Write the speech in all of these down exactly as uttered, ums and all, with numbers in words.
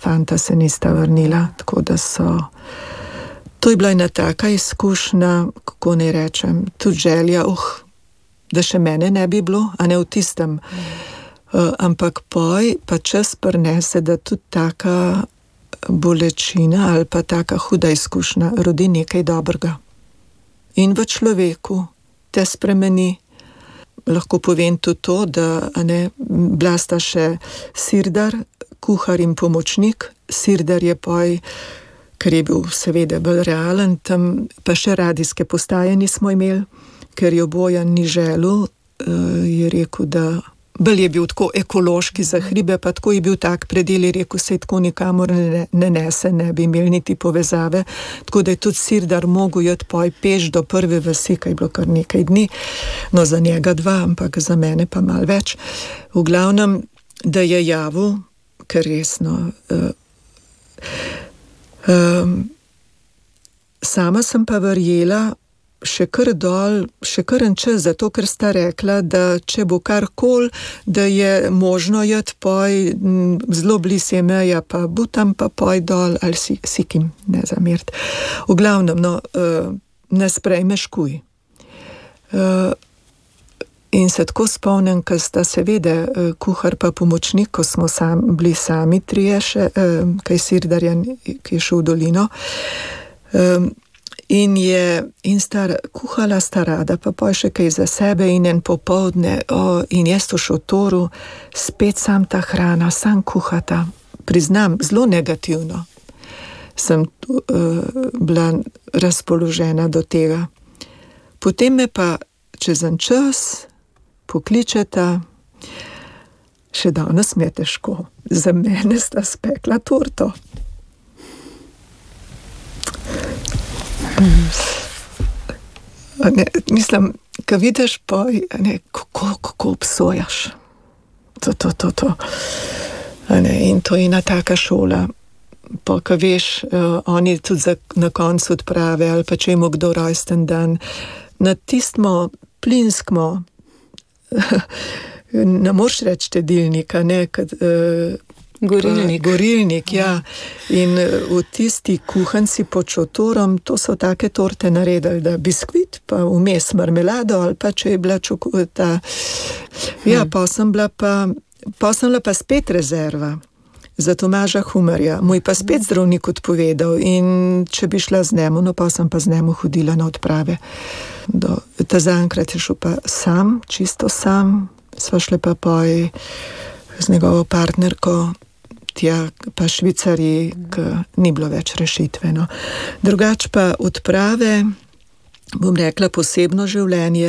fanta se nista vrnila, tako da so... To je bila ena taka izkušnja, kako ne rečem, tudi želja, uh, da še mene ne bi bilo, a ne v tistem. Uh, ampak poj pa čas prinese, da tudi taka bolečina ali pa taka huda izkušnja rodi nekaj dobrega. In v človeku te spremeni. Lahko povem tudi to, da ne, bila sta še Sirdar, kuhar in pomočnik. Sirdar je poj, ker je bil seveda bolj realen, tam pa še radijske postaje nismo imeli, ker jo Bojan ni želel, je rekel, da bolj je bil tako ekološki za hribe, pa tako je bil tak predel, je rekel, se tako nikamor ne, ne nese, ne bi imeli niti povezave, tako da je tudi Sirdar mogel jeti poj peš do prve vasi, kaj je bilo kar nekaj dni, no za njega dva, ampak za mene pa malo več. V glavnem, da je javil, ker resno, uh, um, sama sem pa verjela, še kar dol, še kar en čas, zato ker sta rekla, da če bo karkoli, da je možno jeti poj, zelo blizu je meja, pa butam pa poj dol, ali si, si kim, ne zameriti. V glavnem, no, uh, ne sprejmeš kuj. Uh, in se tako spomnim, ker sta seveda uh, kuhar pa pomočnik, ko smo sam, bili sami trije še, uh, kaj Sirdarjan, ki je šel v dolino, uh, In je, in sta kuhala sta rada, pa pa še kaj za sebe in en popoldne, o, in jaz v šotoru, spet sam ta hrana, sam kuhata. Priznam, zelo negativno sem uh, bila razpoložena do tega. Potem me pa čez en čas pokličeta, še danes mi je težko, za mene sta spekla torto. Ne, mislim, ko vidiš pa, ne, kako, kako obsojaš to, to, to, to. Ne, in to je ena taka šola, pa ko veš, uh, oni tudi za, na koncu odprave, ali pa če ima kdo rojsten dan, na tistmo plinskmo, ne moreš reči štedilnika, ne, kad, uh, Gorilnik. Gorilnik, ja. In v tisti kuhanci pod šotorom, to so take torte naredili, da biskvit, pa vmes marmelado, ali pa če je bila čokolada. Ja, hmm. pa sem bila pa, pa sem bila pa spet rezerva za Tomaža Humarja. Moj pa spet zdravnik odpovedal in če bi šla z njemu, no pa sem pa z njemu hodila na odprave. Do, ta zaenkrat je šel pa sam, čisto sam, sva šle pa poj z njegovo partnerko, tja pa Švicarji, ki ni bilo več rešitve. No. Drugač pa odprave, bom rekla, posebno življenje,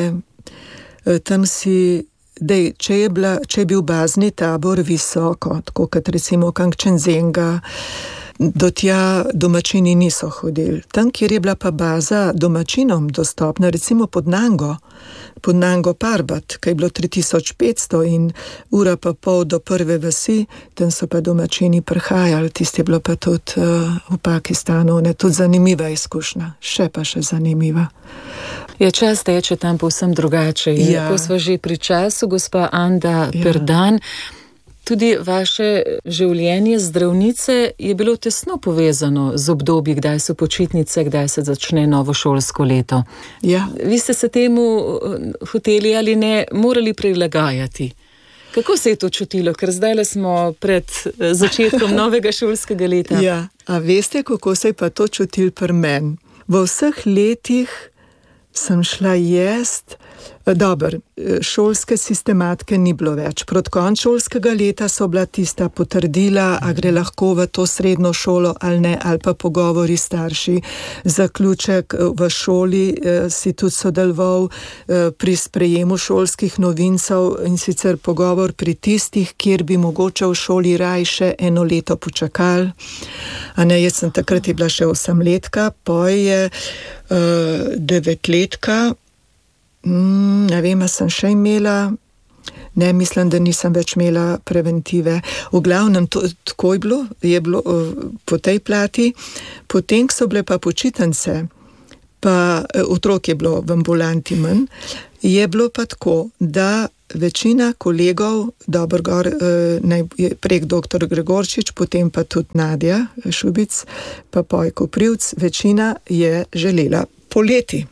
tam si, dej, če je, bila, če je bil bazni tabor visoko, tako kot recimo Kangchenzenga, do tja domačini niso hodili. Tam, kjer je bila pa baza domačinom dostopna, recimo pod Nango, pod Nango Parbat, kaj je bilo tri tisoč petsto in ura pa pol do prve vasi, tam so pa domačini prihajali, tisti je bilo pa tudi uh, v Pakistanu, ne, tudi zanimiva izkušnja, še pa še zanimiva. Ja, čas teče tam povsem drugače. Ja. Ko smo že pri času, gospa Anda ja. Perdan, tudi vaše življenje zdravnice je bilo tesno povezano z obdobji, kdaj so počitnice, kdaj se začne novo šolsko leto. Ja. Vi ste se temu hoteli ali ne morali prilagajati. Kako se je to čutilo? Ker zdaj smo pred začetkom novega šolskega leta. Ja, a veste, kako se je pa to čutil pri meni? V vseh letih sem šla jest, dober, šolske sistematike ni bilo več. Proti koncu šolskega leta so bila tista potrdila, a gre lahko v to srednjo šolo ali ne, ali pa pogovori starši. Zaključek v šoli eh, si tudi sodeloval eh, pri sprejemu šolskih novincev in sicer pogovor pri tistih, kjer bi mogoče v šoli raj še eno leto počakali. A ne, jaz sem takrat je bila še osemletka, poj je uh, devetletka, mm, ne vem, a sem še imela, ne, mislim, da nisem več imela preventive. V glavnem, to, tako je bilo, je bilo uh, po tej plati, potem so bile pa počitnice, pa uh, otrok je bilo v ambulanti manj, je bilo pa tako, da večina kolegov, dobro gor, eh, prek doktor Gregorčič, potem pa tudi Nadja Šubic, pa Pojko Privc, večina je želela poleti.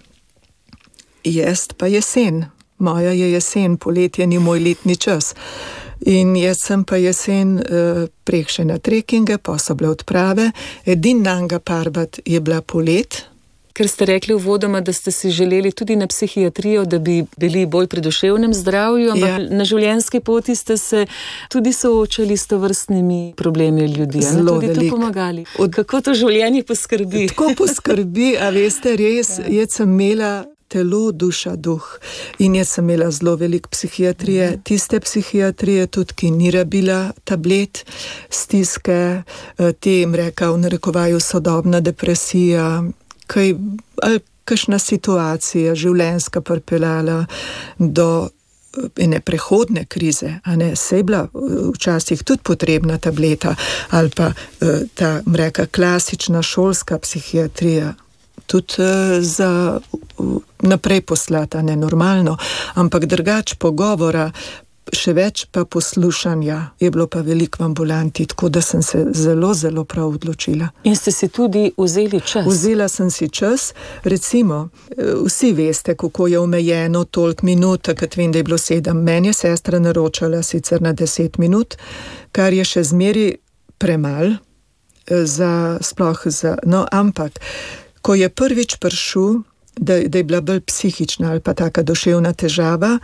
Jaz pa jesen. Moja je jesen, poletje ni moj letni čas. In jaz sem pa jesen eh, prek še na trekinge, pa so bile odprave. Edin nanga parbat je bila polet. Ker ste rekli uvodoma, da ste si želeli tudi na psihiatrijo, da bi bili bolj pri duševnem zdravju, ampak ja. Na življenjski poti ste se tudi soočali s tovrstnimi problemi ljudi. Zelo tudi velik. To pomagali. Od... Kako to življenje poskrbi? Tako poskrbi, a veste, res, ja. Jaz sem imela telo, duša, duh. In jaz sem imela zelo veliko psihiatrije, mm. tiste psihiatrije tudi, ki ni rabila tablet, stiske, te jim reka v narekovaju sodobna depresija, kaj, ali kakšna situacija življenjska pripeljala do ene prehodne krize, a ne, se je bila včasih tudi potrebna tableta, ali pa ta, reka, klasična šolska psihiatrija, tudi za naprej poslata, ne normalno, ampak drugač pogovora, še več pa poslušanja, je bilo pa veliko v ambulanti, tako da sem se zelo, zelo prav odločila. In ste si tudi vzeli čas? Vzela sem si čas, recimo, vsi veste, kako je omejeno toliko minut, takrat vem, da je bilo sedem, meni je sestra naročala sicer na deset minut, kar je še zmeri premal, za, sploh za, no, ampak, ko je prvič prišel, da, da je bila bolj psihična ali pa taka duševna težava,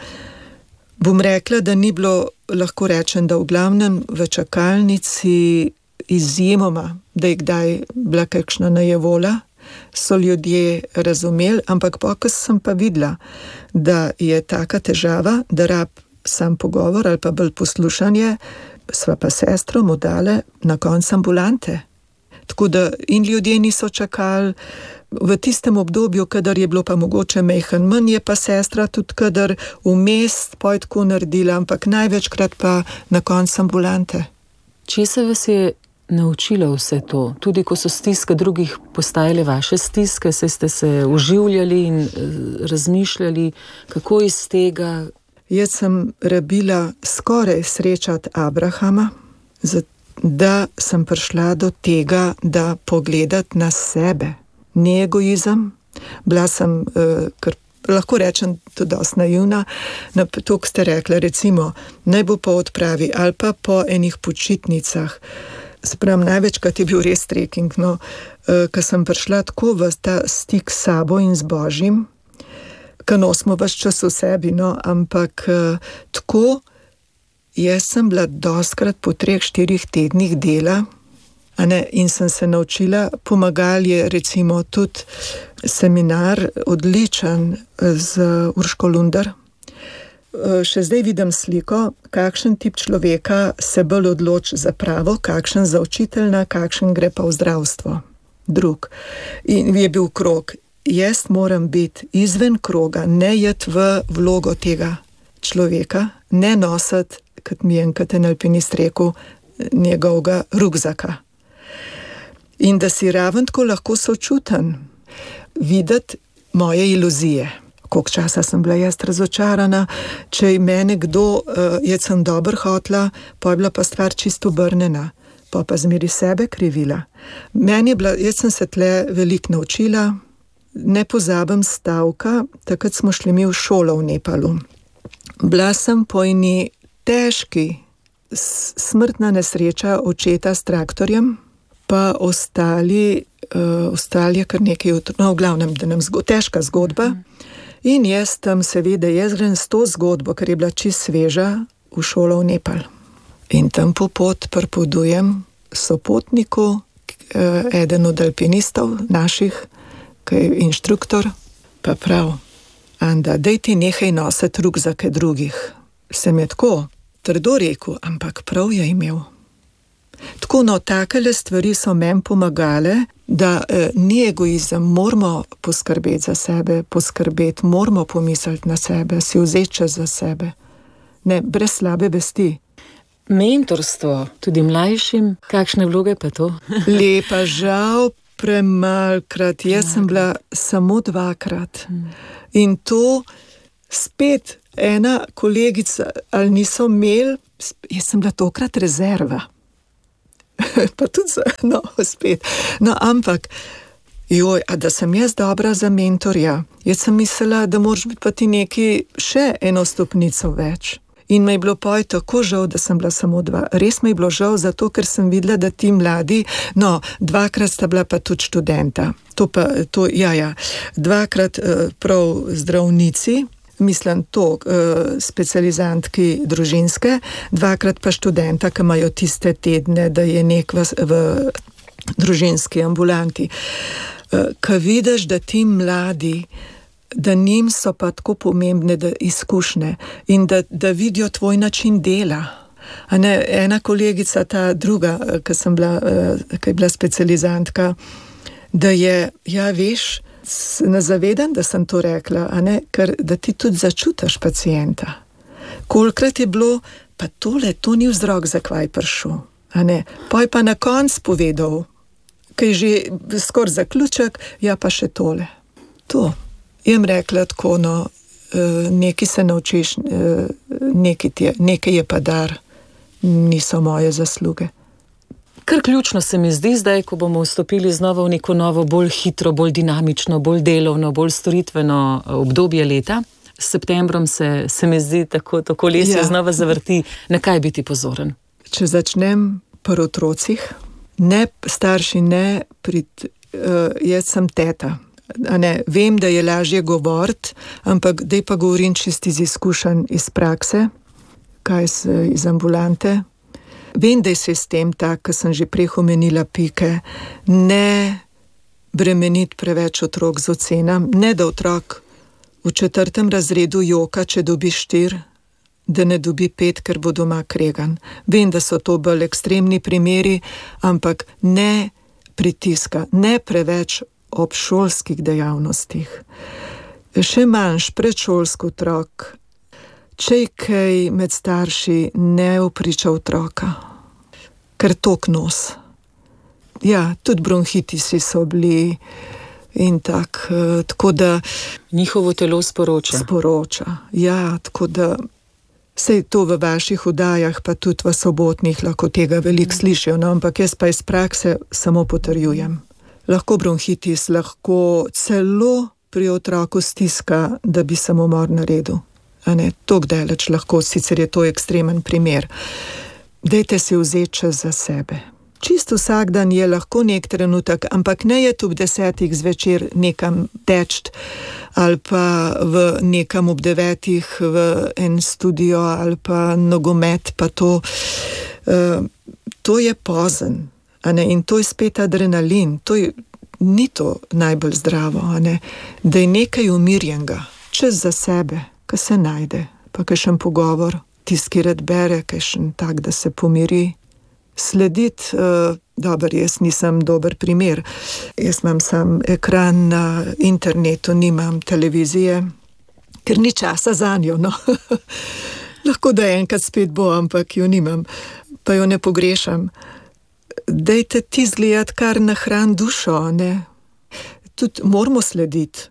bom rekla, da ni bilo, lahko rečem, da v glavnem v čakalnici izjemoma, da je kdaj bila kakšna najevola, so ljudje razumeli, ampak pokaz sem pa videla, da je taka težava, da rab sam pogovor ali pa bolj poslušanje, sva pa sestro mu dale na konc ambulante. Tako da in ljudje niso čakali. V tistem obdobju, kadar je bilo pa mogoče mehen manj, je pa sestra tudi kadar vmes poj tako naredila, ampak največkrat pa na konc ambulante. Če se vas je naučila vse to, tudi ko so stiske drugih postajale vaše stiske, se ste se uživljali in razmišljali, kako iz tega? Jaz sem rabila skoraj srečati Abrahama, da sem prišla do tega, da pogledati na sebe. Ni egoizem, bila sem, uh, kar lahko rečem, tudi dosti naivna, na to, ko ste rekla, recimo, naj bo po odpravi ali pa po enih počitnicah. Sprem, največkrat je bil res trekking, no, uh, ko sem prišla tako v ta stik s sabo in z Božjim, ko nosimo ves čas v sebi, no, ampak uh, tako, jaz sem bila dostkrat po treh, štirih tednih dela, Ne, in sem se naučila, pomagal je recimo tudi seminar odličen z Urško Lundar. Še zdaj vidim sliko, kakšen tip človeka se bolj odloči za pravo, kakšen za učiteljna, kakšen gre pa v zdravstvo. Drug. In je bil krog. Jaz moram biti izven kroga, ne jeti v vlogo tega človeka, ne nositi, kot mi je enkrat en alpinist rekel, njegovega rukzaka. In da si raven tako lahko sočuten, videti moje iluzije. Koliko časa sem bila jaz razočarana, če mene kdo, uh, jaz sem dober hotla, pa je bila pa stvar čisto obrnjena, pa pa zmeri sebe krivila. Meni je bila, jaz sem se tle veliko naučila, ne pozabim stavka, takrat smo šli mi v šolo v Nepalu. Bila sem po eni težki smrtna nesreča očeta s traktorjem, pa ostali, uh, ostali je kar nekaj, no, v glavnem, da nam zgo, težka zgodba. In jaz tam seveda, jaz grem s to zgodbo, ker je bila čist sveža, v šolo v Nepal. In tam po pot pripovedujem sopotniku, uh, eden od alpinistov naših, ki je inštruktor, pa prav, Anda, daj ti nehaj nositi rukzake drugih. Sem je tako trdo rekel, ampak prav je imel. Tako, no, takele stvari so meni pomagale, da eh, ni egoizem, moramo poskrbeti za sebe, poskrbeti, moramo pomisliti na sebe, si vzeti čas za sebe. Ne, brez slabe vesti. Mentorstvo, tudi mlajšim, kakšne vloge pa to? Lepa, žal, premalkrat, jaz sem bila samo dvakrat. In to spet ena kolegica, ali niso imeli, jaz sem bila tokrat rezerva. Pa tudi za, no, spet. No, ampak, joj, a da sem jaz dobra za mentorja. Jaz sem mislila, da moraš biti pa ti neki še eno stopnico več. In me je bilo poj tako žal, da sem bila samo dva. Res me je bilo žal, zato ker sem videla, da ti mladi, no, dvakrat sta bila pa tudi študenta. To pa, to, ja, ja, dvakrat prav zdravnici, mislim to, specializantki družinske, dvakrat pa študenta, ki imajo tiste tedne, da je nek v, v družinski ambulanti. Ko vidiš, da ti mladi, da njim so pa tako pomembne da izkušnje in da, da vidijo tvoj način dela. A ne, ena kolegica, ta druga, ki sem bila, ki je bila specializantka, da je, ja, veš, ne zavedam, da sem to rekla, a ne, ker da ti tudi začutiš pacienta. Kolikrat je bilo, pa tole, to ni vzrok, zakaj je prišel, a ne. Pa je pa na koncu povedal, ki je že skoraj zaključek, ja, pa še tole. To. Jem rekla tako, no, nekaj se naučiš, nekaj, je, nekaj je pa dar, niso moje zasluge. Kar ključno se mi zdi zdaj, ko bomo vstopili znova v neko novo, bolj hitro, bolj dinamično, bolj delovno, bolj storitveno obdobje leta. S septembrom se, se mi zdi tako, to kolesje ja. znova zavrti. Na kaj biti pozoren? Če začnem pri otrocih, ne starši, ne prid, uh, jaz sem teta. A ne, vem, da je lažje govoriti, ampak daj pa govorim čisto iz izkušenj iz prakse, kaj se iz ambulante. Vem, da je sistem tak, ko sem že prej omenila pike, ne bremeniti preveč otrok z ocenam, ne da otrok v četrtem razredu joka, če dobi štir, da ne dobi pet, ker bo doma kregan. Vem, da so to bolj ekstremni primeri, ampak ne pritiska, ne preveč ob šolskih dejavnostih. Še manjš predšolski otrok, če je kaj med starši, ne vpriča otroka, ker tok nos. Ja, tudi bronhitisi so bili in tak, tako da... Njihovo telo sporoča. Sporoča, ja, tako da... Sej to v vaših vdajah, pa tudi v sobotnih lahko tega veliko slišijo, no, ampak jaz pa iz prakse samo potrjujem. Lahko bronhitis, lahko celo pri otroku stiska, da bi samomor naredil. A ne, tok daleč lahko, sicer je to ekstremen primer. Dajte si vzeti čas za sebe. Čisto vsak dan je lahko nek trenutek, ampak ne je tu ob desetih zvečer nekam teč, ali pa v nekam ob devetih v en studio, ali pa nogomet, pa to. Uh, to je pozen. A ne, in to je spet adrenalin, to je, ni to najbolj zdravo, a ne, da je nekaj umirjenega, čas za sebe, ki se najde, pa kakšen pogovor, tisti, ki rad bere, kakšen tak, da se pomiri. Slediti, uh, dober, jaz nisem dober primer, jaz imam sam ekran na internetu, nimam televizije, ker ni časa za njo, no. Lahko da enkrat spet bo, ampak jo nimam, pa jo ne pogrešam. Dajte ti zgledati, kar nahran dušo, ne. Tudi moramo slediti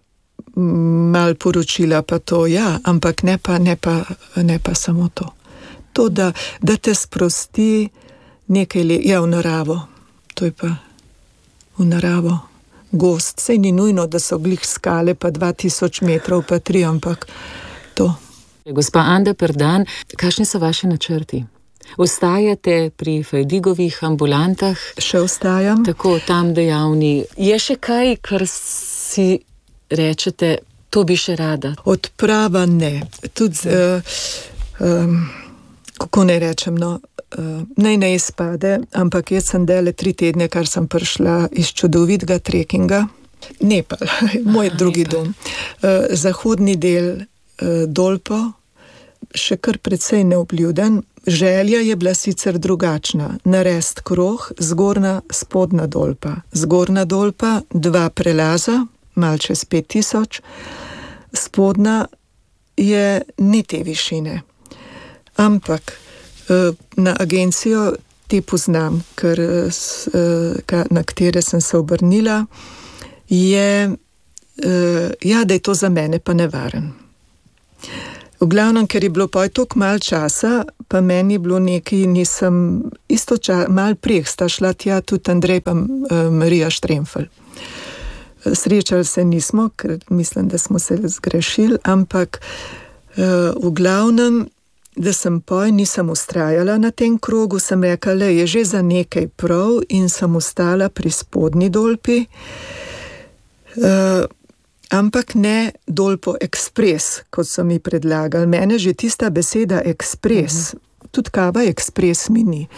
mal poročila, pa to, ja, ampak ne pa, ne pa, ne pa samo to. To, da, da te sprosti nekaj le, ja, v naravo. To je pa v naravo. Gost, sej ni nujno, da so glih skale, pa dva tisoč metrov, pa tri, ampak to. Gospa Anda Perdan, kakšni so vaši načrti? Ostajate pri Fajdigovih ambulantah? Še ostajam. Tako, tam dejavni. Je še kaj, kar si rečete, to bi še rada? Odprava ne. Tudi, uh, um, kako ne rečem, no, uh, naj ne izpade, ampak jaz sem dele tri tedne, kar sem prišla iz čudovitega trekinga. Nepal, moj Aha, drugi Nepal. dom. Uh, zahodni del uh, Dolpo, še kar precej neobljuden. Želja je bila sicer drugačna. Narediti krog, zgornja, spodnja Dolpa. Zgornja Dolpa, dva prelaza, malo čez pet tisoč. Spodnja je ni te višine. Ampak na agencijo te poznam, ker, na katere sem se obrnila, je, ja, da je to za mene pa nevaren. V glavnem, ker je bilo poj toliko malo časa, pa meni je bilo nekaj, nisem isto čas, malo preh sta šla tja tudi Andrej pa uh, Marija Štremfelj. Srečali se nismo, ker mislim, da smo se zgrešili, ampak uh, v glavnem, da sem poj, nisem ustrajala na tem krogu, sem rekla, le je že za nekaj prav in sem ostala pri spodnji Dolpi, uh, ampak ne Dolpo ekspres, kot so mi predlagali. Mene že tista beseda ekspres, mm-hmm. tudi kava ekspres mi ni.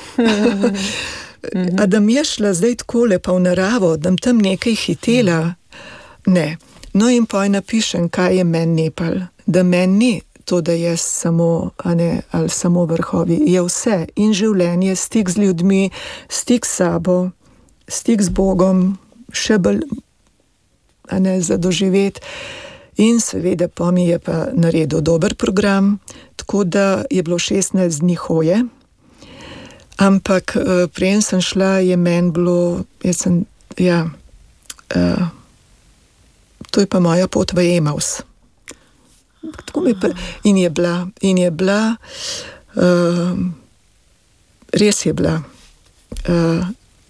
A da mi je šla zdaj takole pa v naravo, da tam nekaj hitela, ne. No in poj napišem, kaj je meni Nepal, da meni ni to, da je samo, a ne, ali samo vrhovi, je vse in življenje, stik z ljudmi, stik s sabo, stik z Bogom, še bolj, a ne, za doživeti. In seveda pa mi je pa naredil dober program, tako da je bilo šestnajst dni hoje, ampak uh, preden sem šla, je meni bilo, jaz sem, ja, uh, to je pa moja pot v Emaus. Tako mi pa, in je bila, in je bila, uh, res je bila, uh,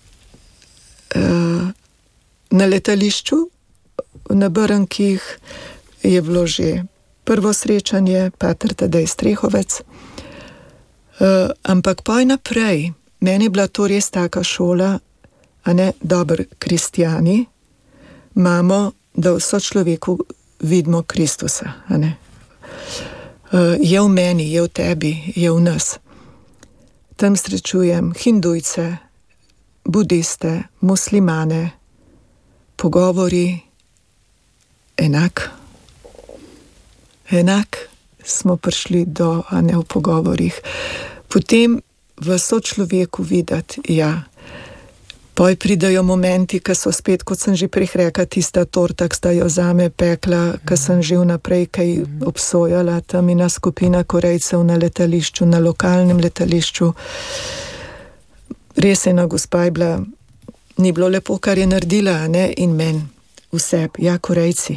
uh, na letališču, na Brnkih je bilo že prvo srečanje, pater Tadej Strehovec, uh, ampak poj naprej, meni je bila to res taka šola, a ne, dober kristjani, imamo, da v sočloveku vidimo Kristusa, a ne. Uh, je v meni, je v tebi, je v nas. Tam srečujem hindujce, budiste, muslimane, pogovori enak. Enak smo prišli do, a ne, v pogovorih. Potem v sočloveku videti, ja, poj pridajo momenti, ki so spet, kot sem že prej rekla, tista torta, ki sta jo zame pekla, ki sem že vnaprej kaj obsojala, tam ena skupina Korejcev na letališču, na lokalnem letališču. Res ena gospa je bila, ni bilo lepo, kar je naredila, ne, in men, vse, ja, Korejci.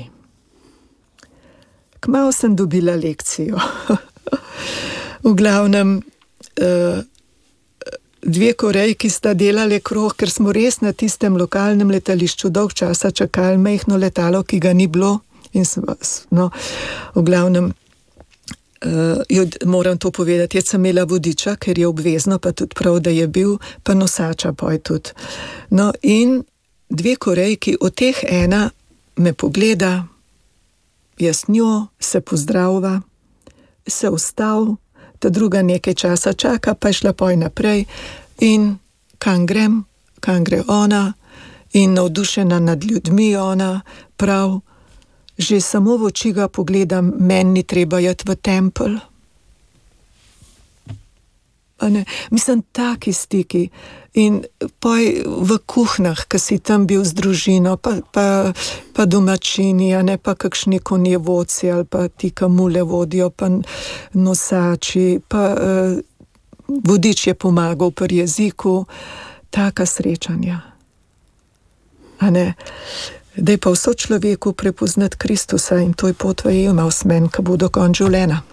Kmalu sem dobila lekcijo. V glavnem, uh, dve Korejki sta delali krog, ker smo res na tistem lokalnem letališču dolg časa čakali majhno letalo, ki ga ni bilo. In smo, no, v glavnem, uh, moram to povedati, jaz sem imela vodiča, ker je obvezno, pa tudi prav, da je bil, pa nosača poj tudi. No, in dve Korejki, od teh ena me pogleda, jaz njo, se pozdravlja, se ustav, ta druga nekaj časa čaka, pa je šla poj naprej in kam grem, kam gre ona in navdušena nad ljudmi ona, prav, že samo v oči ga pogledam, meni ni treba jeti v tempelj. A ne, mislim, taki stiki in poj v kuhnah, ki si tam bil z družino, pa, pa, pa domačini, a ne pa kakšni konjevodci ali pa ti, ki mule vodijo, pa nosači, pa uh, vodič je pomagal pri jeziku, taka srečanja. A ne, da je pa vso človeku prepoznati Kristusa in to je pot v Emaus men, ki bo do konca življenja.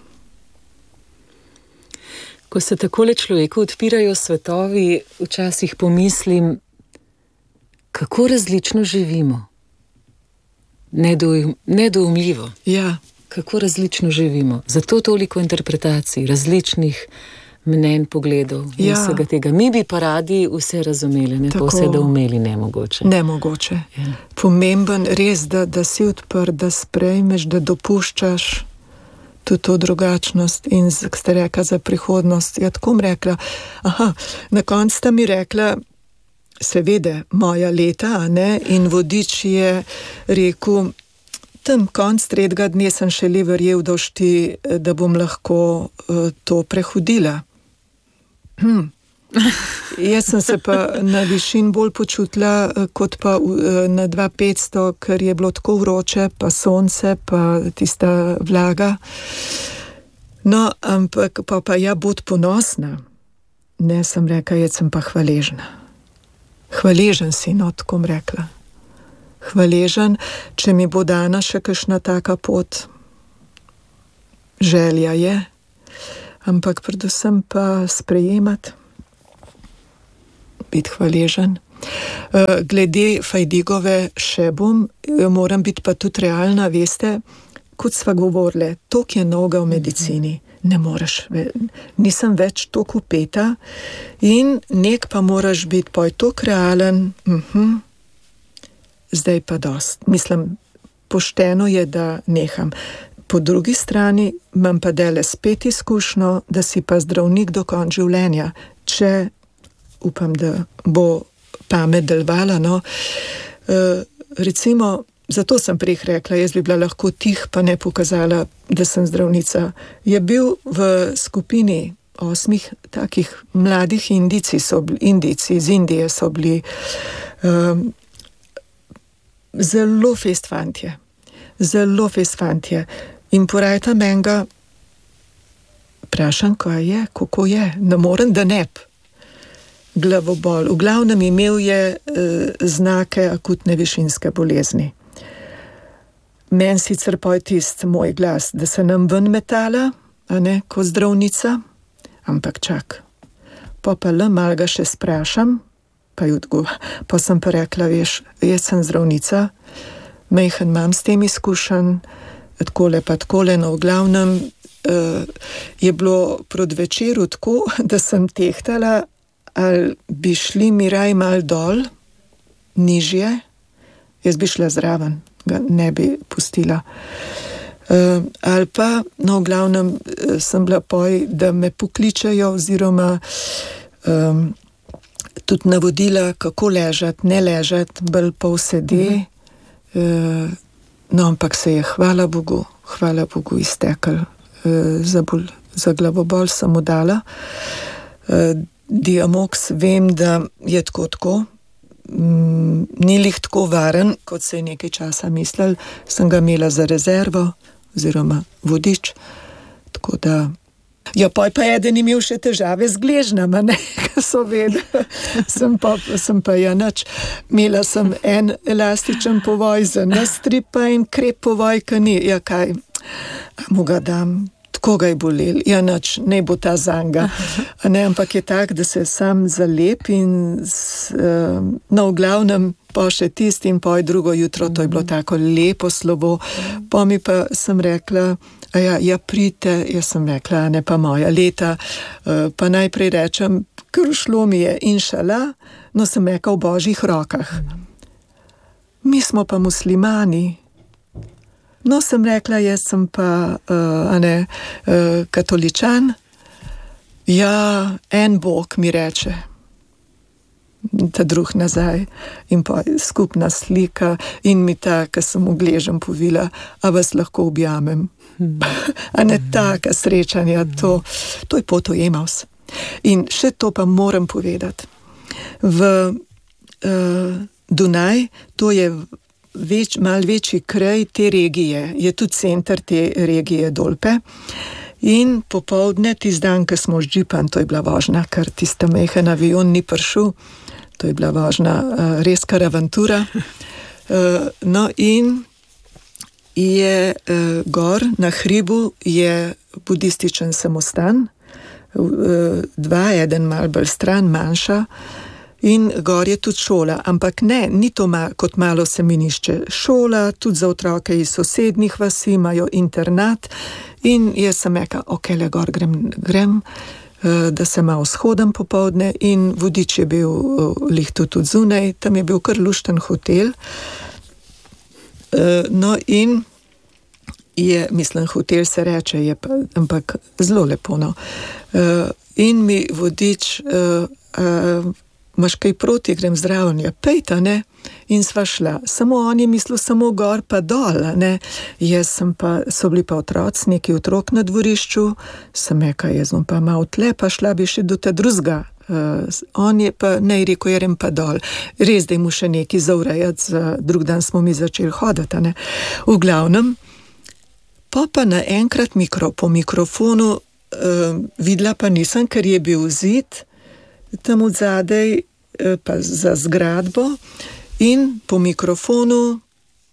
Ko se takole človeku odpirajo svetovi, včasih pomislim, kako različno živimo. Nedou, nedoumljivo. Ja. Kako različno živimo. Zato toliko interpretacij, različnih mnenj, pogledov in ja. Vsega tega. Mi bi pa radi vse razumeli, ne pa vse doumeli, nemogoče. Nemogoče. Ja. Pomemben res, da, da si odprt, da sprejmeš, da dopuščaš tudi to drugačnost in ste rekla za prihodnost. Ja, tako mi rekla, aha, na koncu sta mi rekla, seveda, moja leta, a ne, in vodič je rekel, tam konc tretjega dne sem šele verjel, da, šti, da bom lahko uh, to prehodila. Hm. Jaz sem se pa na višin bolj počutila kot pa na dva petsto, ker je bilo tako vroče, pa sonce, pa tista vlaga. No, ampak pa, pa ja, bod ponosna. Ne, sem rekla, jaz sem pa hvaležna. Hvaležen si, no, tako mi rekla. Hvaležen, če mi bo dana še kakšna taka pot. želja je, ampak predvsem pa sprejemati, biti hvaležen. Glede Fajdigove še bom, moram biti pa tudi realna, veste, kot sva govorili, toliko je novega v medicini, ne moreš, nisem več toliko upeta in nek pa moraš biti poj toliko realen, uh-huh. Zdaj pa dost. Mislim, pošteno je, da neham. Po drugi strani imam pa dele spet izkušnjo, da si pa zdravnik do konca življenja, če upam, da bo pamet delovala, no. E, recimo, zato sem prej rekla, jaz bi bila lahko tih, pa ne pokazala, da sem zdravnica. Je bil v skupini osmih takih mladih Indijci, so bili, Indijci iz Indije so bili um, zelo fest fantje, zelo fest fantje. In porajta menga, vprašam, kaj je, kako je, ne morem, da ne bi. Glavobol. V glavnem imel je e, znake akutne višinske bolezni. Men sicer pa je tist moj glas, da se nam ven metala, a ne, ko zdravnica, ampak čak. Pa pa le mal ga še sprašam, pa je odgovor. Pa sem pa rekla, veš, jaz sem zdravnica, mejhen imam s tem izkušen, takole pa takole, no v glavnem e, je bilo proti večeru tako, da sem tehtala, ali bi šli mi raj mal dol, nižje, jaz bi šla zraven, ga ne bi pustila. Uh, ali pa, no, v glavnem sem bila poj, da me pokličajo oziroma um, tudi navodila, kako ležati, ne ležati, bolj pol sede. Uh, no, ampak se je, hvala Bogu, hvala Bogu iztekel. Uh, za, bol, za glavobol sem mu dala. Uh, Diamox, vem, da je tako tako, mm, ni lih tako varen, kot se je nekaj časa mislil, sem ga imela za rezervo, oziroma vodič, tako da... Ja, poj pa eden imel še težave z gležnama, ne, ko so vedeli, sem pa, sem pa ja nič. Imela sem en elastičen povoj za nastripa in krep povoj, ka ni, ja kaj, a mu ga dam, tako ga je bolel, ja nič, ne bo ta zanga, ne, ampak je tak, da se sam zalep in s, uh, no, v glavnem pa še tisti in poj drugo jutro, to je bilo tako lepo slovo, pa mi pa sem rekla, a ja, ja prite, jaz sem rekla, ne pa moja leta, uh, pa najprej rečem, ker šlo mi je inšala, no sem rekla v božjih rokah. Mi smo pa muslimani. No, sem rekla, jaz sem pa, uh, a ne, uh, katoličan. Ja, en Bog mi reče, ta drug nazaj in pa skupna slika in mi ta, ko sem ugležem povila, a vas lahko objamem. A ne taka srečanja, to, to je potojemavs. In še to pa moram povedati. V uh, Dunaj, to je Več, mal večji kraj te regije, je tudi center te regije Dolpe in popoldne tisti dan, ko smo z džipan, to je bila vožnja, ker tista mehen avion ni prišel, to je bila vožnja uh, res kar avantura. Uh, no in je uh, gor na hribu je budističen samostan, uh, dva, eden mal bolj stran, manjša, in gor je tudi šola, ampak ne, ni to ma, kot malo semenišče. Šola, tudi za otroke iz sosednjih vasi, imajo internat in jaz sem rekla, ok, le gor grem, grem, da se malo shodam popoldne in vodič je bil lih tudi zunaj, tam je bil kar lušten hotel. No in je, mislim, hotel se reče, je pa, ampak zelo lepo, no. In mi vodič imaš kaj proti, grem zraven, ja, pejta, ne, in sva šla. Samo on je mislil samo gor pa dol, ne, jaz sem pa, so bili pa otroci, neki otrok na dvorišču, sem rekla, jaz bom pa malo tle, pa šla bi še do ta drugega. Uh, on je pa, ne, rekel, jerem pa dol. Res, da je mu še neki zaurejati, za drug dan smo mi začeli hoditi, ne. V glavnem, pa pa naenkrat mikro, po mikrofonu uh, videla pa nisem, ker je bil zid, tam od zadej pa za zgradbo in po mikrofonu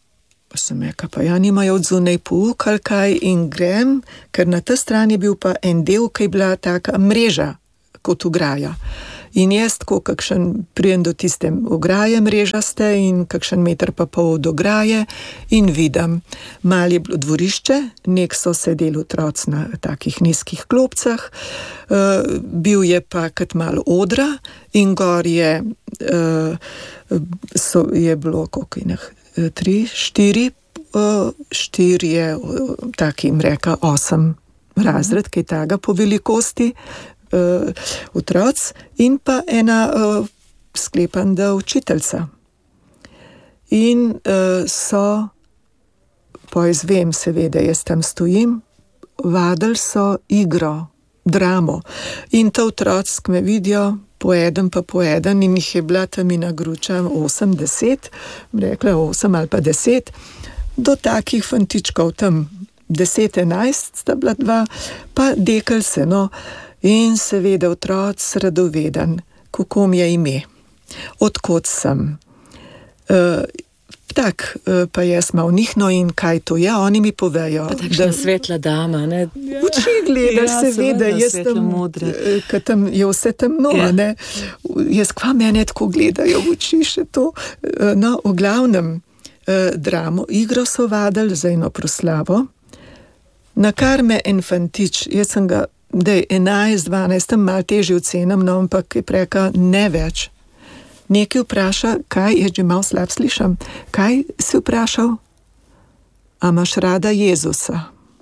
Pa sem rekla, pa ja, nimajo od zunaj pouk ali kaj in grem, ker na ta strani je bil pa en del, ki je bila taka mreža kot ograja. In jaz tako kakšen prijem do tiste ograje mrežaste in kakšen meter pa pol od ograje in vidim, malo je bilo dvorišče, nek so sedeli otroci na takih nizkih klopcah, uh, bil je pa kot malo odra in gor je, uh, so, je bilo koliko inah, tri, štiri, uh, štiri je uh, takim reka osem razred, kaj taga po velikosti, Uh, otroc in pa ena uh, sklepam, da učiteljca. In uh, so, pa izvem seveda, jaz tam stojim, vadili so igro, dramo. In to otroci, ki me vidijo, po eden pa po eden, in jih je bila tam ina gruča osem, deset, rekla osem ali pa deset, do takih fantičkov tam deset, enajst sta bila dva, pa dekel se, no. In seveda otroc radoveden, kako mi je ime, odkot sem. Uh, tak, uh, pa jaz malo nihno in kaj to je, oni mi povejo. Pa takšna da, svetla dama, ne? Uči gledaš, ja, seveda, jaz tam, uh, tam je vse temno, ja. Ne? Jaz kva mene tako gledajo, uči še to. Uh, no, v glavnem uh, dramo, igro so vadili za eno proslavo, na kar me en fantič, jaz sem ga da je enajst, dvanajst, tam malo težje ocenim, no, ampak je preka ne več. Nekaj vpraša, kaj, jaz že malo slab slišam, kaj si vprašal? A imaš rada Jezusa?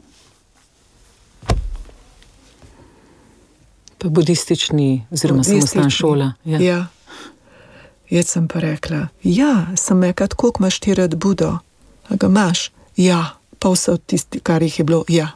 Pa budistični, oziroma samostan šola. Ja. Ja. Jaz sem pa rekla, ja, sem rekla, koliko imaš ti rad Budo? A ga imaš? Ja, pa vse od tisti, kar jih je bilo, ja.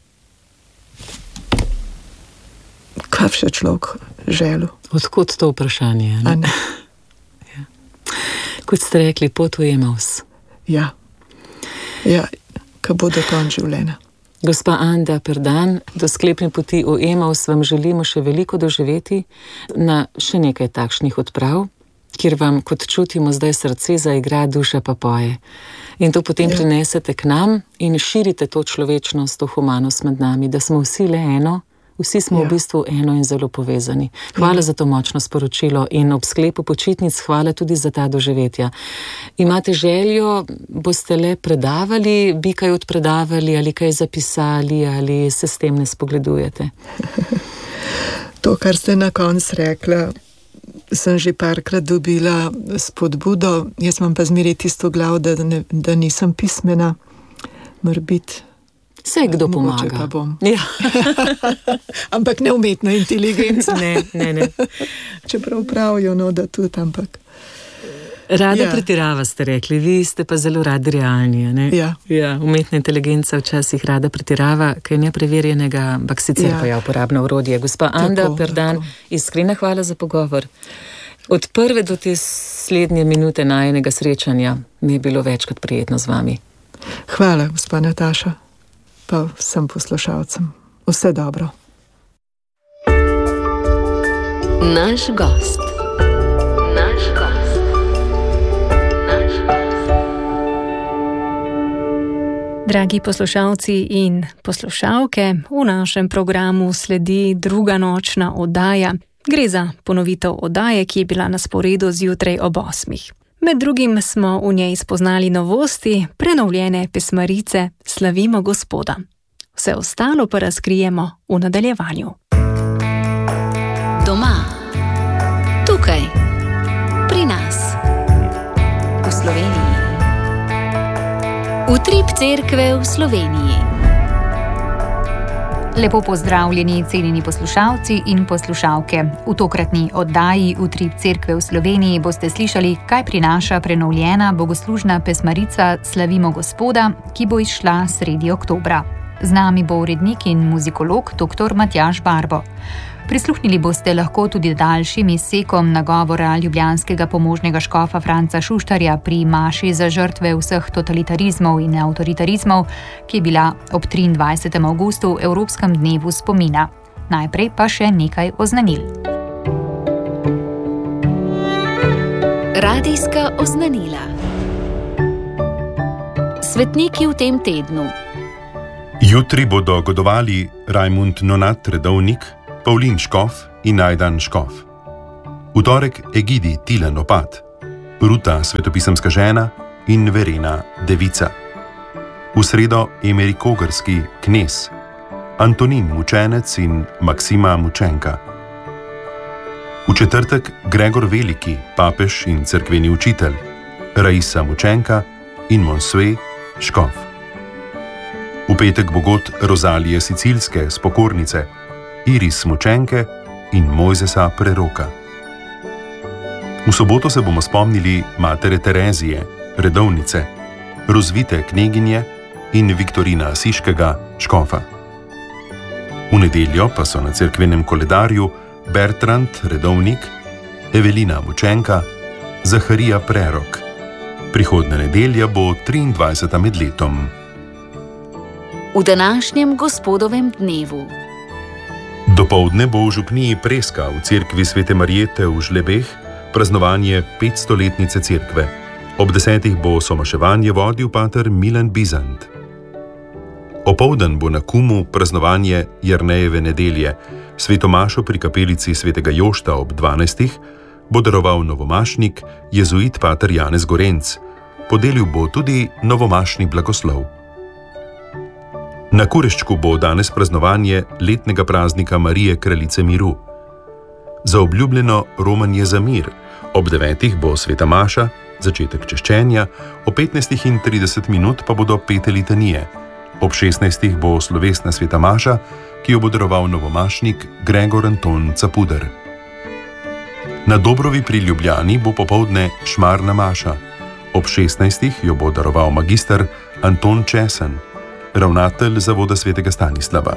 Kaj še človek želel? Odkot to vprašanje? Ne? Ne? Ja. Kot ste rekli, pot v Emaus. Ja, ja, ko bo do konca življenja. Gospa Anda Perdan, do sklepne poti v Emaus vam želimo še veliko doživeti na še nekaj takšnih odprav, kjer vam, kot čutimo, zdaj srce zaigra, duša pa poje. In to potem ja. Prinesete k nam in širite to človečnost, to humanost med nami, da smo vsi le eno, vsi smo ja. V bistvu eno in zelo povezani. Hvala ja. Za to močno sporočilo in ob sklepu počitnic hvala tudi za ta doživetja. Imate željo, boste le predavali, bi kaj odpredavali ali kaj zapisali ali se s tem ne spogledujete? To, kar ste na koncu rekla, sem že parkrat dobila spodbudo, jaz imam pa zmeri tisto glav, da, ne, da nisem pismena, morbit. Vse, kdo pomaga. Pa bom. Ja. Ampak ne umetna inteligenca. Ne, ne, ne. Čeprav pravijo, no, da tudi, ampak. Rada ja. Pretirava, ste rekli, vi ste pa zelo radi realni, ne? Ja. Ja, umetna inteligenca včasih rada pretirava, kaj nepreverjenega, ampak sicer ja. Pa je uporabno orodje. Gospa Anda Perdan, iskrena hvala za pogovor. Od prve do te slednje minute najinega srečanja mi je bilo več kot prijetno z vami. Hvala, gospa Nataša. Pa vsem poslušalcem. Vse dobro. Naš gost. Naš gost. Naš gost. Dragi poslušalci in poslušalke, v našem programu sledi druga nočna oddaja. Gre za ponovitev oddaje, ki je bila na sporedu zjutraj ob osmih. Med drugim smo v njej spoznali novosti, prenovljene pesmarice Slavimo Gospoda. Vse ostalo pa razkrijemo v nadaljevanju. Doma, tukaj, pri nas, v Sloveniji. Utrip cerkve v Sloveniji. Lepo pozdravljeni, cenjeni poslušalci in poslušalke. V tokratni oddaji Utrip cerkve v Sloveniji boste slišali, kaj prinaša prenovljena bogoslužna pesmarica Slavimo Gospoda, ki bo izšla sredi oktobra. Z nami bo urednik in muzikolog doktor Matjaž Barbo. Prisluhnili boste lahko tudi daljšim izsekom nagovora ljubljanskega pomožnega škofa Franca Šuštarja pri maši za žrtve vseh totalitarizmov in avtoritarizmov, ki je bila ob triindvajsetega avgusta v Evropskem dnevu spomina. Najprej pa še nekaj oznanil. Radijska oznanila. Svetniki v tem tednu. Jutri bodo godovali Rajmund Nonat Redovnik, Pavlin Škof in Najdan Škof. V torek Egidi Tilen Opat, Ruta svetopisemska žena in Verena Devica. V sredo Emeri Kogarski knez, Antonin Mučenec in Maksima Mučenka. V četrtek Gregor Veliki, papež in cerkveni učitelj, Raisa Mučenka in Monsue Škof. V petek bo god Rozalije Sicilske spokornice, Iris Mučenke in Mojzesa Preroka. V soboto se bomo spomnili matere Terezije, redovnice, Rozvite kneginje in Viktorina Asiškega škofa. V nedeljo pa so na cerkvenem koledarju Bertrand Redovnik, Evelina Mučenka, Zaharija Prerok. Prihodnja nedelja bo triindvajseta med letom. V današnjem gospodovem dnevu. Dopoldne bo v župniji Preska v cerkvi Svete Marijete v Žlebeh praznovanje petstoletnice cerkve. Ob desetih bo somaševanje vodil pater Milan Bizant. Opoldan bo na Kumu praznovanje Jernejeve nedelje. Svetomašo pri kapelici Svetega Jošta ob dvanajstih bo daroval novomašnik jezuit pater Janez Gorenc. Podelil bo tudi novomašni blagoslov. Na Kureščku bo danes praznovanje letnega praznika Marije Kraljice miru. Za obljubljeno romanje za mir ob devetih bo sveta maša, začetek češčenja, ob petnajstih in trideset minut pa bodo pete litanije. Ob šestnajstih bo slovesna sveta maša, ki jo bo daroval novomašnik Gregor Anton Capuder. Na Dobrovi pri Ljubljani bo popoldne šmarna maša. Ob šestnajstih jo bo daroval magister Anton Česen, ravnatelj Zavoda svetega Stanislava.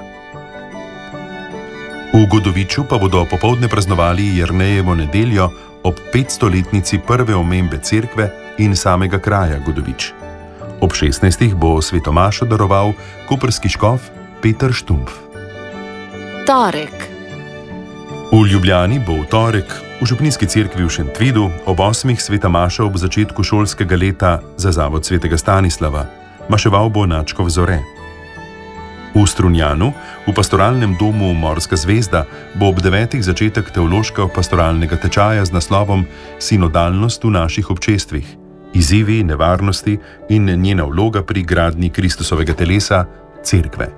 V Godoviču pa bodo popoldne praznovali Jernejevo nedeljo ob petstoletnici prve omembe cerkve in samega kraja Godovič. Ob šestnajstih bo svetomašo daroval koprski škof Peter Štumpf. Torek. V Ljubljani bo v torek v župnijski cerkvi v Šentvidu ob osmih sveta maša ob začetku šolskega leta za Zavod svetega Stanislava. Maševal bo Načkov Zore. V Strunjanu, v pastoralnem domu Morska zvezda, bo ob devetih začetek teološko-pastoralnega tečaja z naslovom Sinodalnost v naših občestvih, izzivi, nevarnosti in njena vloga pri gradnji Kristusovega telesa, cerkve.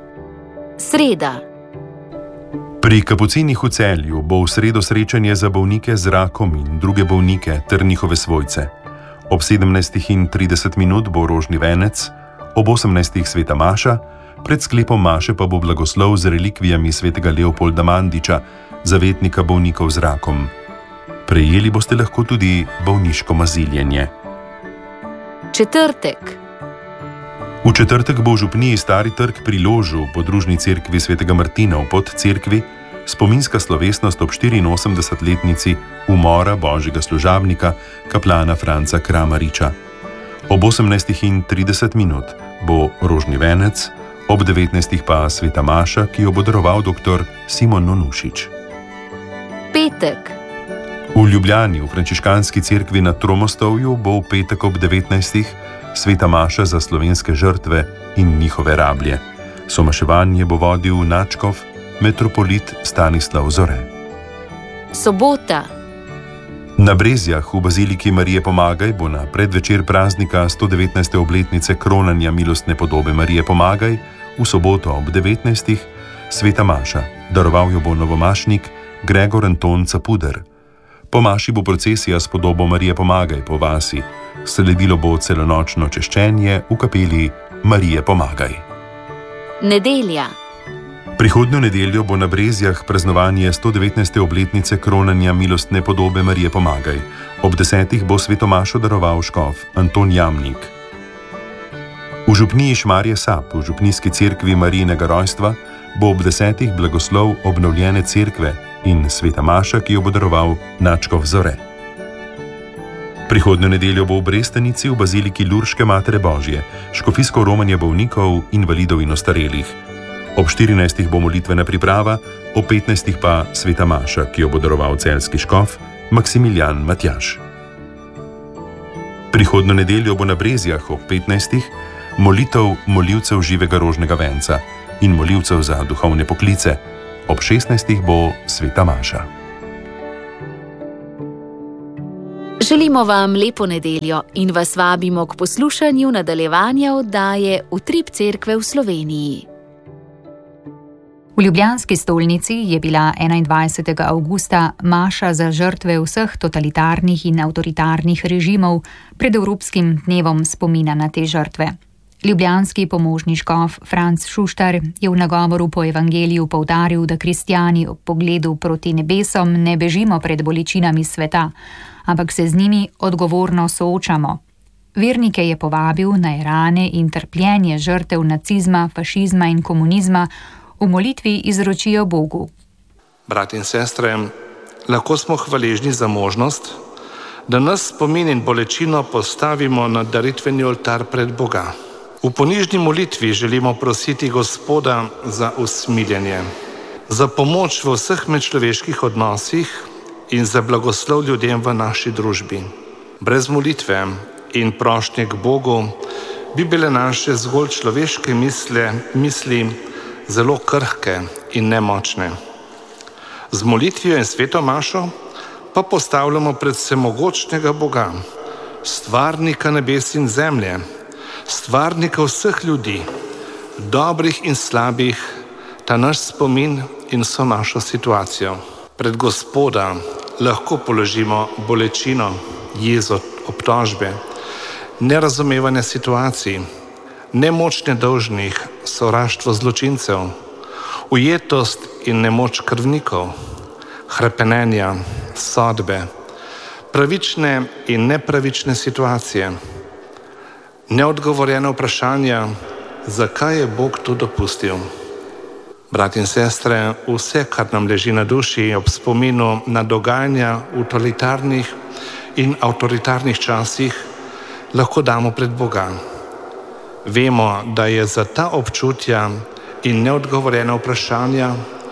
Sreda. Pri Kapucinih v Celju bo v sredo srečanje za bolnike z rakom in druge bolnike ter njihove svojce. Ob sedemnajstih in trideset minut bo rožni venec, ob osemnajstih sveta maša, pred sklepom maše pa bo blagoslov z relikvijami svetega Leopolda Mandiča, zavetnika bolnikov z rakom. Prejeli boste lahko tudi bolniško maziljenje. Četrtek. V četrtek bo v župniji Stari trg pri Ložu v podružni cerkvi svetega Martina v podcerkvi spominska slovesnost ob štiriinosemdesetletnici umora božjega služabnika, kaplana Franca Kramariča. Ob osemnajstih in trideset minut bo rožni venec, ob devetnajstih pa sveta maša, ki jo bo daroval dr. Simon Nonušič. Petek. V Ljubljani v frančiškanski cerkvi na Tromostovju bo v petek ob devetnajstih sveta maša za slovenske žrtve in njihove rablje. Somaševanje bo vodil Načkov metropolit Stanislav Zore. Sobota. Na Brezjah v baziliki Marije Pomagaj bo na predvečer praznika sto devetnajste obletnice kronanja milostne podobe Marije Pomagaj v soboto ob devetnajstih sveta maša. Daroval jo bo novomašnik Gregor Anton Capuder. Po maši bo procesija s podobo Marije Pomagaj po vasi. Sledilo bo celonočno češčenje v kapeli Marije Pomagaj. Nedelja. Prihodnjo nedeljo bo na Brezjah praznovanje sto devetnajste obletnice kronanja milostne podobe Marije Pomagaj. Ob desetih bo sveto mašo daroval škof Anton Jamnik. V župniji Šmarje Sap, v župnijski cerkvi Marijinega rojstva, bo ob desetih blagoslov obnovljene cerkve in sveta maša, ki jo bo daroval Načkov Zore. Prihodnjo nedeljo bo v Brestanici v baziliki Lurške Matere Božje škofijsko romanje bolnikov, invalidov in ostarelih. Ob štirinajstih bo molitvena priprava, ob petnajstih pa sveta maša, ki jo bo daroval celjski škof Maksimilijan Matjaž. Prihodnjo nedeljo bo na Brezjah ob petnajstih molitev molivcev živega rožnega venca in molivcev za duhovne poklice. Ob šestnajstih bo sveta maša. Želimo vam lepo nedeljo in vas vabimo k poslušanju nadaljevanja oddaje Utrip Cerkve v Sloveniji. V ljubljanski stolnici je bila enaindvajsetega avgusta maša za žrtve vseh totalitarnih in avtoritarnih režimov pred Evropskim dnevom spomina na te žrtve. Ljubljanski pomožni škof Franc Šuštar je v nagovoru po evangeliju poudaril, da kristjani ob pogledu proti nebesom ne bežimo pred bolečinami sveta, ampak se z njimi odgovorno soočamo. Vernike je povabil, naj rane in trpljenje žrtev nacizma, fašizma in komunizma v molitvi izročijo Bogu. Brat in sestre, lahko smo hvaležni za možnost, da nas spomin in bolečino postavimo na daritveni oltar pred Boga. V ponižni molitvi želimo prositi Gospoda za usmiljenje, za pomoč v vseh medčloveških odnosih in za blagoslov ljudem v naši družbi. Brez molitve in prošnje k Bogu bi bile naše zgolj človeške misle, misli zelo krhke in nemočne. Z molitvijo in sveto mašo pa postavljamo pred vsemogočnega Boga, stvarnika nebes in zemlje, stvarnika vseh ljudi, dobrih in slabih, ta naš spomin in vso našo situacijo. Pred Gospoda lahko položimo bolečino, jezo, obtožbe, nerazumevanje situacij, nemoč nedolžnih, sovraštvo zločincev, ujetost in nemoč krvnikov, hrepenenja, sodbe, pravične in nepravične situacije, neodgovorjene vprašanja, zakaj je Bog to dopustil. Brat in sestre, vse, kar nam leži na duši ob spominu na dogajanja v totalitarnih in avtoritarnih časih, lahko damo pred Boga. Vemo, da je za ta občutja in neodgovorjena vprašanja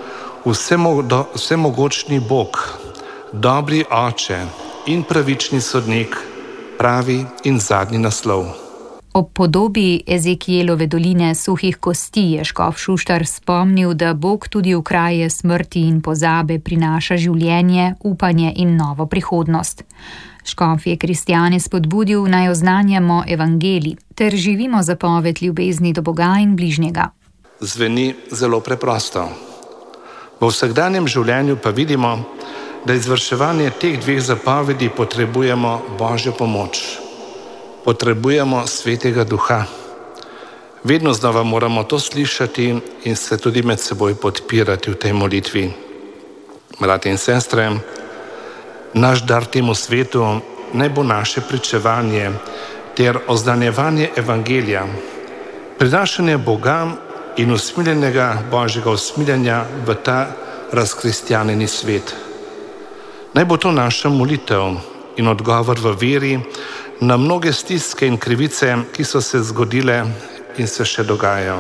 vsemogočni Bog, dobri oče in pravični sodnik, pravi in zadnji naslov. Ob podobi Ezekielove doline suhih kosti je škof Šuštar spomnil, da Bog tudi v kraje smrti in pozabe prinaša življenje, upanje in novo prihodnost. Škof je kristjane spodbudil, naj oznanjamo evangelij ter živimo zapoved ljubezni do Boga in bližnjega. Zveni zelo preprosto. V vsakdanjem življenju pa vidimo, da izvrševanje teh dveh zapovedi potrebujemo Božjo pomoč. Potrebujemo Svetega Duha. Vedno znova moramo to slišati in se tudi med seboj podpirati v tej molitvi. Brati in sestre, naš dar temu svetu naj bo naše pričevanje ter oznanjevanje evangelija, prinašanje Boga in usmiljenega Božjega usmiljenja v ta razkristjanjeni svet. Naj bo to naša molitev in odgovor v veri na mnoge stiske in krivice, ki so se zgodile in se še dogajajo.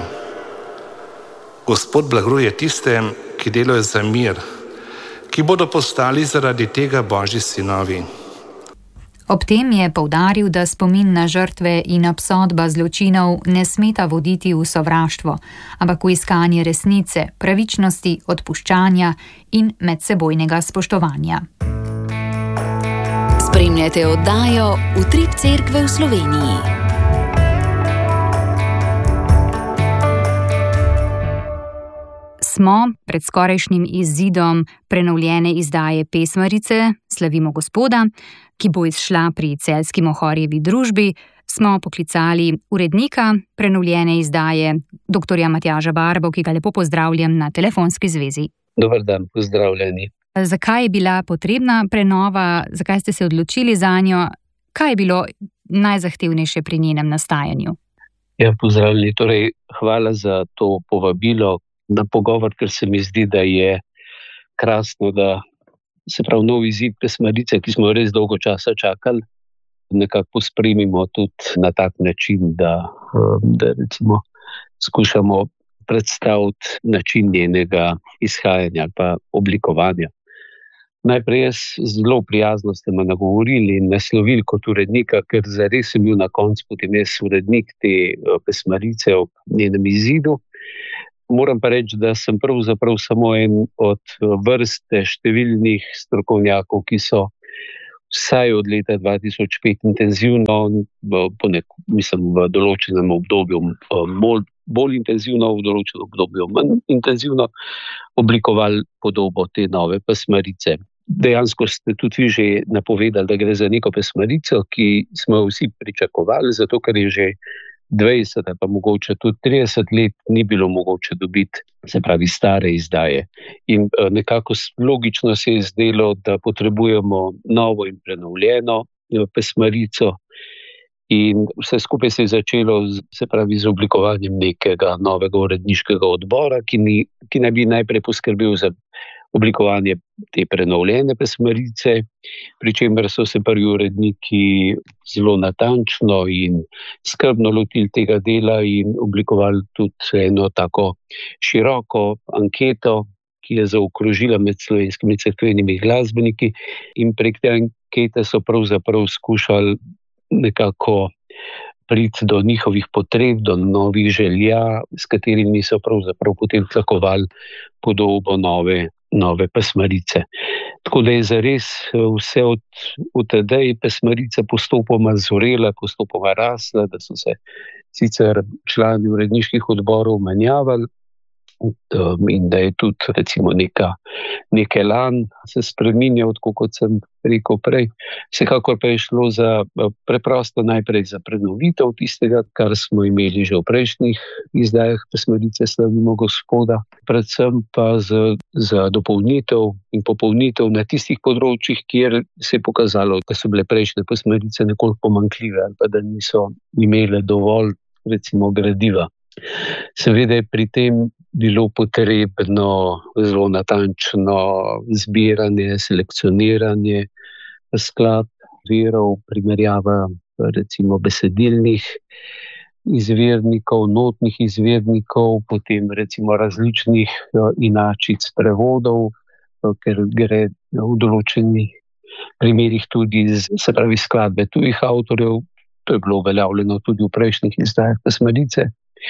Gospod blagruje tiste, ki delajo za mir, ki bodo postali zaradi tega Božji sinovi. Ob tem je poudaril, da spomin na žrtve in obsodba zločinov ne smeta voditi v sovraštvo, ampak v iskanje resnice, pravičnosti, odpuščanja in medsebojnega spoštovanja. Spremljate oddajo Utrip Cerkve v Sloveniji. Smo pred skorajšnjim izidom prenovljene izdaje Pesmarice Slavimo Gospoda, ki bo izšla pri celjski Mohorjevi družbi, smo poklicali urednika prenovljene izdaje, doktorja Matjaža Barbo, ki ga lepo pozdravljam na telefonski zvezi. Dobar dan, pozdravljeni. Zakaj je bila potrebna prenova, zakaj ste se odločili zanjo, kaj je bilo najzahtevnejše pri njenem nastajanju? Ja, pozdravljeni, torej hvala za to povabilo na pogovor, ker se mi zdi, da je krasno, da se prav novi izid Pesmarice, ki smo res dolgo časa čakali, nekako pospremimo tudi na tak način, da, da recimo skušamo predstaviti način njenega izhajanja ali pa oblikovanja. Najprej jaz zelo prijazno ste me nagovorili in naslovili kot urednika, ker zares sem bil na koncu potem jaz urednik te pesmarice ob njenem izidu. Moram pa reči, da sem pravzaprav samo en od vrste številnih strokovnjakov, ki so vsaj od leta dva tisoč pet intenzivno, po nek, mislim, v določenem obdobju bolj, bolj intenzivno, v določenem obdobju manj intenzivno oblikovali podobo te nove pesmarice. Dejansko ste tudi vi že napovedali, da gre za neko pesmarico, ki smo vsi pričakovali, zato ker je že dvajset ali pa mogoče tudi trideset let ni bilo mogoče dobiti, se pravi, stare izdaje. In nekako logično se je zdelo, da potrebujemo novo in prenovljeno pesmarico. In vse skupaj se je začelo, se pravi, z oblikovanjem nekega novega uredniškega odbora, ki, ni, ki naj bi najprej poskrbel za oblikovanje te prenovljene pesmarice, pri čemer so se prvi uredniki zelo natančno in skrbno lotili tega dela in oblikovali tudi eno tako široko anketo, ki je zaokrožila med slovenskimi cerkvenimi glasbeniki, in prek te ankete so pravzaprav skušali nekako priti do njihovih potreb, do novih želja, s katerimi so pravzaprav potem tlakovali podobo nove nove pesmarice. Tako da je zares vse od, od tedaj pesmarica postopoma zorela, postopoma rasla, da so se sicer člani uredniških odborov menjavali in da je tudi recimo neka, nek elan se spreminjal, tako kot sem rekel prej. Vsekakor pa je šlo za preprosto najprej za prenovitev tistega, kar smo imeli že v prejšnjih izdajah pesmarice Slavimo Gospoda, predvsem pa za, za dopolnitev in popolnitev na tistih področjih, kjer se je pokazalo, da so bile prejšnje pesmarice nekoliko pomanjkljive ali pa da niso imele dovolj recimo gradiva. Seveda je pri tem bilo potrebno zelo natančno zbiranje, selekcioniranje skladb, virov, primerjava recimo besedilnih izvirnikov, notnih izvirnikov, potem recimo različnih inačic prevodov, ker gre v določenih primerih tudi, se pravi, skladbe tujih avtorjev. To je bilo uveljavljeno tudi v prejšnjih izdajah pesmarice.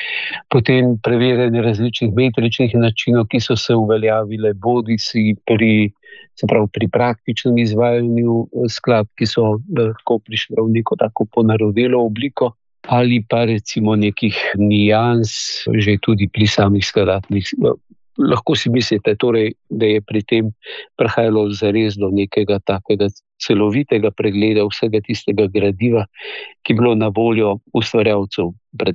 Potem preverjanje različnih metričnih načinov, ki so se uveljavile bodisi pri, se pravi, pri praktičnem izvajanju skladb, ki so lahko prišle v neko tako ponarodelo obliko, ali pa recimo nekih nijans že tudi pri samih skladateljih. Lahko si mislite torej, da je pri tem prihajalo zares do nekega takega celovitega pregleda vsega tistega gradiva, ki je bilo na voljo ustvarjalcev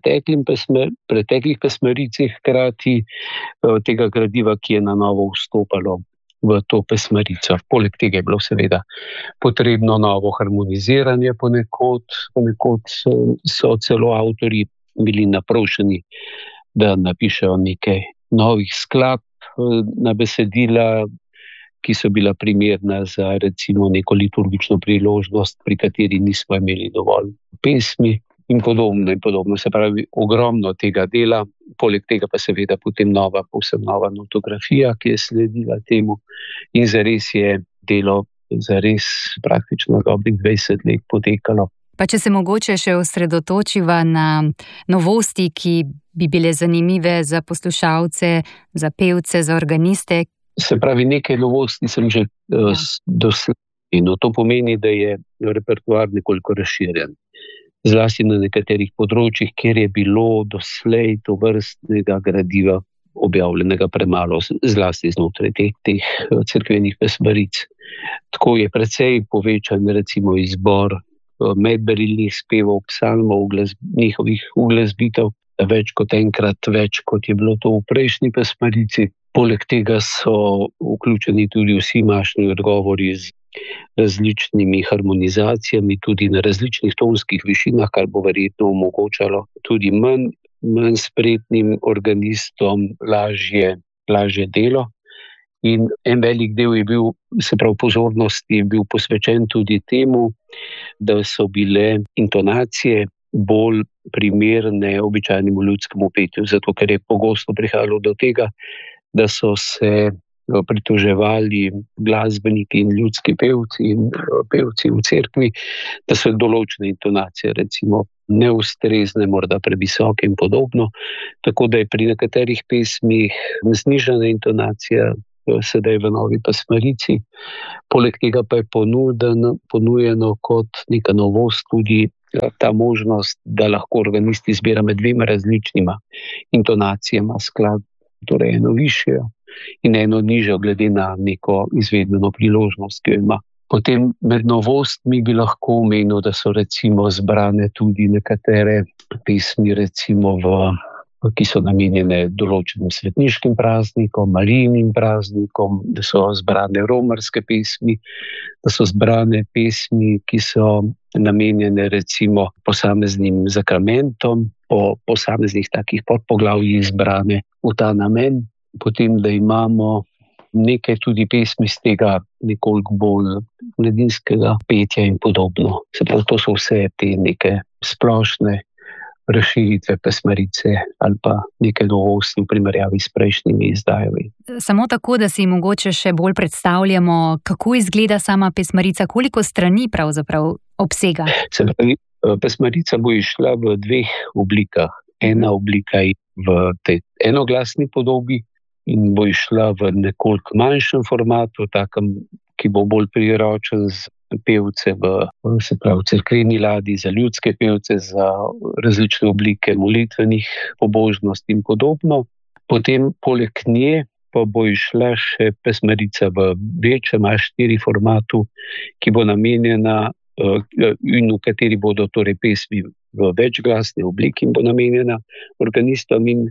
v preteklih pesmaricah, hkrati tega gradiva, ki je na novo vstopalo v to pesmarico. Poleg tega je bilo seveda potrebno novo harmoniziranje ponekod, ponekod so celo avtorji bili naprošeni, da napišejo nekaj novih skladb na besedila, ki so bila primerna za recimo neko liturgično priložnost, pri kateri nismo imeli dovolj pesmi in podobno in podobno. Se pravi, ogromno tega dela, poleg tega pa seveda potem nova, povsem nova notografija, ki je sledila temu, in zares je delo zares praktično dobrih dvajset let potekalo. Pa če se mogoče še osredotočiva na novosti, ki bi bile zanimive za poslušalce, za pevce, za organiste. Se pravi, nekaj novosti sem že ja. doslej. No, to pomeni, da je repertoar nekoliko razširjen. Zlasti na nekaterih področjih, kjer je bilo doslej tovrstnega gradiva objavljenega premalo, zlasti znotraj teh, teh cerkvenih pesmaric. Tako je precej povečan recimo izbor medberilnih spevov, psalmov, glas, njihovih uglasbitev, več kot enkrat več, kot je bilo to v prejšnji pesmarici. Poleg tega so vključeni tudi vsi mašni odgovori z različnimi harmonizacijami, tudi na različnih tonskih višinah, kar bo verjetno omogočalo tudi manj, manj spretnim organistom lažje, lažje delo. In en velik del je bil, se pravi, pozornosti je bil posvečen tudi temu, da so bile intonacije bolj primerne običajnemu ljudskemu petju, zato ker je pogosto prihajalo do tega, da so se pritoževali glasbeniki in ljudski pevci in pevci v cerkvi, da so določene intonacije recimo neustrezne, morda previsoke in podobno. Tako da je pri nekaterih pesmih znižana intonacija, sedaj v novi pesmarici. Poleg tega pa je ponudeno, ponujeno kot neka novost tudi ta možnost, da lahko organist izbira med dvema različnima intonacijama skladb, torej eno višjo in eno nižjo, glede na neko izvedbeno priložnost, ki jo ima. Potem med novostmi bi lahko omenil, da so recimo zbrane tudi nekatere pesmi, recimo v, ki so namenjene določenim svetniškim praznikom, Marijinim praznikom, da so zbrane romarske pesmi, da so zbrane pesmi, ki so namenjene recimo posameznim zakramentom, po posameznih takih podpoglavjih zbrane v ta namen. Potem, da imamo nekaj tudi pesmi z tega nekoliko bolj mladinskega petja in podobno. Se pravi, to so vse te neke splošne razširitve pesmarice ali pa neke novosti v primerjavi s prejšnjimi izdajami. Samo tako, da si mogoče še bolj predstavljamo, kako izgleda sama pesmarica, koliko strani pravzaprav obsega? Se pravi, pesmarica bo išla v dveh oblikah. Ena oblika je v tej enoglasni podobi in bo išla v nekoliko manjšem formatu, takem, ki bo bolj priročen z pevce v, se pravi, cerkveni ladji, za ljudske pevce, za različne oblike molitvenih pobožnosti in podobno. Potem poleg nje pa bo išla še pesmarica v večjem A štiri formatu, ki bo namenjena in v kateri bodo torej pesmi v večglasni obliki in bo namenjena organistom in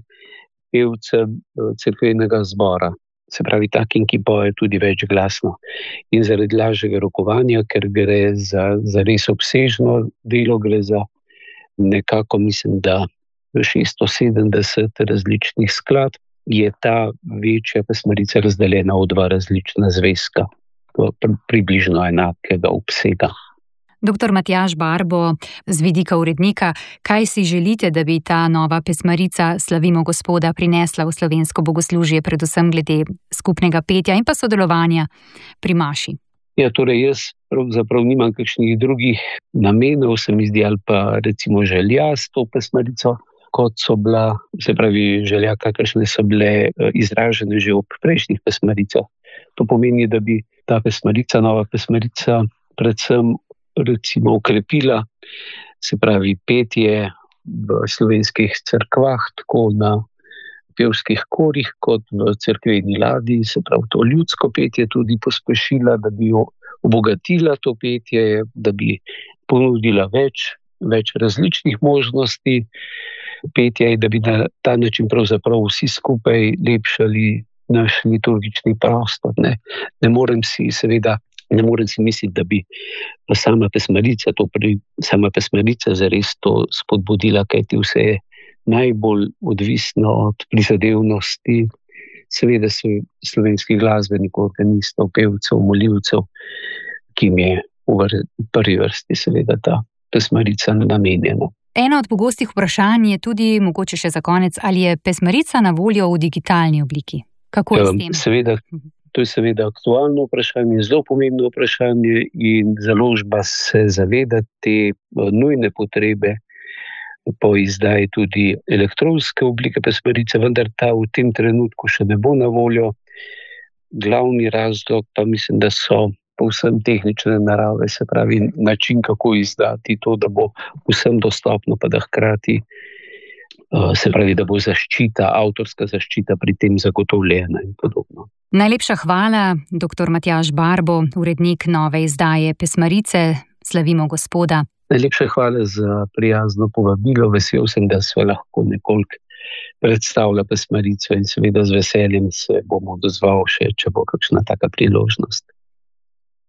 pevcem cerkvenega zbora. Se pravi, takim, ki pojejo tudi večglasno. In zaradi lažjega rokovanja, ker gre za, za res obsežno delo, gre za nekako, mislim, da šeststo sedemdeset različnih skladb, je ta večja pesmarica razdeljena v dva različna zvezka, približno enakega obsega. Doktor Matjaž Barbo, z vidika urednika, kaj si želite, da bi ta nova pesmarica Slavimo Gospoda prinesla v slovensko bogoslužje, predvsem glede skupnega petja in pa sodelovanja pri maši? Ja, torej jaz pravzaprav nimam kakšnih drugih namenov, se mi zdi, ali pa recimo želja s to pesmarico, kot so bila, se pravi, želja, kakršne so bile izražene že ob prejšnjih pesmaricah. To pomeni, da bi ta pesmarica, nova pesmarica, predvsem recimo ukrepila, se pravi, petje v slovenskih cerkvah, tako na pevskih korih, kot v cerkveni ladji, se pravi, to ljudsko petje tudi pospešila, da bi obogatila to petje, da bi ponudila več, več različnih možnosti petja in da bi na ta način pravzaprav vsi skupaj lepšali naš liturgični prostor. Ne, ne morem si seveda Ne morem si misliti, da bi sama pesmarica, to pri, sama pesmarica zares to spodbudila, kajti vse je najbolj odvisno od prizadevnosti, seveda so slovenskih glasbenikov, organistov, pevcev, molivcev, ki jim je v prvi vrsti seveda ta pesmarica namenjena. Eno od pogostih vprašanj je tudi, mogoče še za konec, ali je pesmarica na voljo v digitalni obliki? Kako je s tem? Seveda. To je seveda aktualno vprašanje, zelo pomembno vprašanje in založba se zaveda te nujne potrebe po izdaji tudi elektronske oblike pesmarice, vendar ta v tem trenutku še ne bo na voljo. Glavni razlog pa mislim, da so povsem tehnične narave, se pravi način, kako izdati to, da bo vsem dostopno, pa da hkrati se pravi, da bo zaščita, avtorska zaščita pri tem zagotovljena in podobno. Najlepša hvala, doktor Matjaž Barbo, urednik nove izdaje pesmarice Slavimo Gospoda. Najlepša hvala za prijazno povabilo, vesel sem, da se lahko nekoliko predstavlja pesmarico in seveda z veseljem se bom odzval še, če bo kakšna taka priložnost.